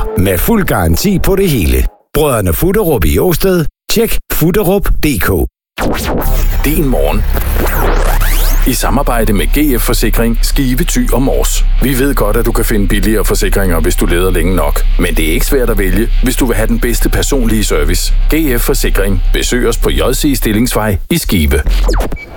med fuld garanti på det hele. Brødrene Futterup i Åsted. Tjek futterup.dk. Din morgen. I samarbejde med GF Forsikring, Skive, Thy og Mors. Vi ved godt, at du kan finde billigere forsikringer, hvis du leder længe nok. Men det er ikke svært at vælge, hvis du vil have den bedste personlige service. GF Forsikring. Besøg os på JC Stillingsvej i Skive.